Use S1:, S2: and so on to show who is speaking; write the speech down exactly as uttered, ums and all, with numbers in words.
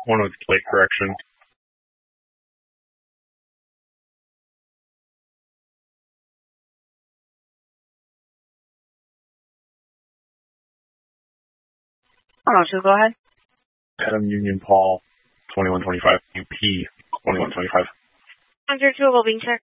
S1: one with plate correction.
S2: Oh, so go ahead.
S1: Adam Union Paul, twenty-one twenty-five. U P, twenty-one twenty-five.
S2: one zero two will be checked.